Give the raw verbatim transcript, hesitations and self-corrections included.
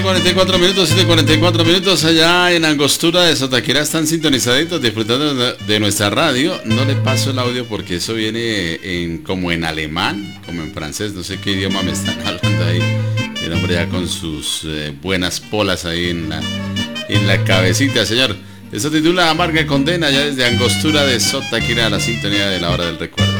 cuarenta y cuatro minutos, siete cuarenta y cuatro minutos allá en Angostura de Sotaquira están sintonizaditos, disfrutando de, de nuestra radio. No le paso el audio porque eso viene en, como en alemán, como en francés, no sé qué idioma me están hablando ahí. El hombre ya con sus eh, buenas polas ahí en la, en la cabecita, señor. Eso titula Amarga Condena, ya desde Angostura de Sotaquira, la sintonía de la hora del recuerdo.